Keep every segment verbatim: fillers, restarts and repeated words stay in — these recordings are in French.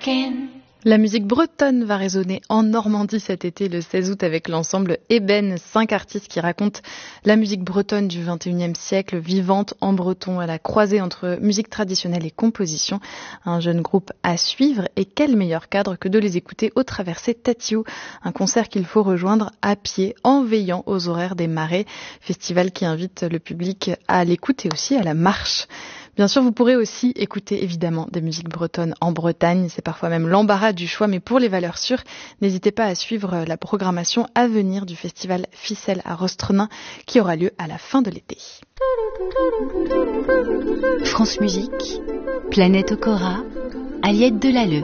talking. La musique bretonne va résonner en Normandie cet été le seize août avec l'ensemble Ébène, cinq artistes qui racontent la musique bretonne du vingt et unième siècle, vivante en breton à la croisée entre musique traditionnelle et composition. Un jeune groupe à suivre et quel meilleur cadre que de les écouter au Traversée Tatiou, un concert qu'il faut rejoindre à pied en veillant aux horaires des marées, festival qui invite le public à l'écoute et aussi à la marche. Bien sûr, vous pourrez aussi écouter évidemment des musiques bretonnes en Bretagne. C'est parfois même l'embarras du choix, mais pour les valeurs sûres, n'hésitez pas à suivre la programmation à venir du festival Ficelle à Rostrenain qui aura lieu à la fin de l'été. France Musique, Planète Okora, Aliette Delalleux.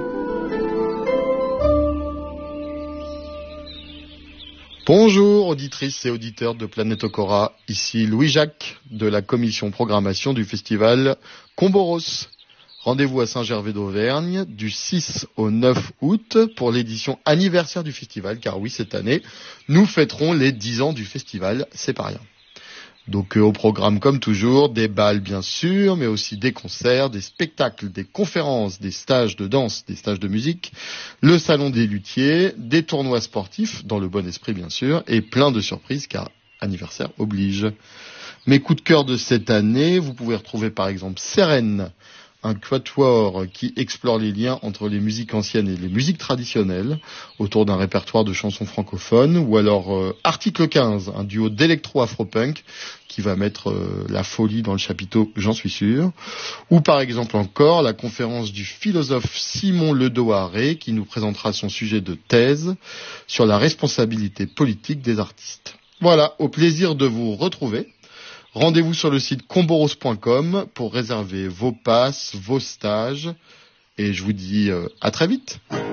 Bonjour auditrices et auditeurs de Planète Okora, ici Louis-Jacques de la commission programmation du festival Comboros. Rendez-vous à Saint-Gervais d'Auvergne du six au neuf août pour l'édition anniversaire du festival, car oui, cette année, nous fêterons les dix ans du festival, c'est pas rien. Donc euh, au programme comme toujours, des bals bien sûr, mais aussi des concerts, des spectacles, des conférences, des stages de danse, des stages de musique, le salon des luthiers, des tournois sportifs, dans le bon esprit bien sûr, et plein de surprises car anniversaire oblige. Mes coups de cœur de cette année, vous pouvez retrouver par exemple Sérène, un quatuor qui explore les liens entre les musiques anciennes et les musiques traditionnelles autour d'un répertoire de chansons francophones, ou alors euh, Article quinze, un duo d'électro-afro-punk qui va mettre euh, la folie dans le chapiteau, j'en suis sûr, ou par exemple encore la conférence du philosophe Simon Ledoiré qui nous présentera son sujet de thèse sur la responsabilité politique des artistes. Voilà, au plaisir de vous retrouver. Rendez-vous sur le site comboros point com pour réserver vos passes, vos stages. Et je vous dis euh, à très vite.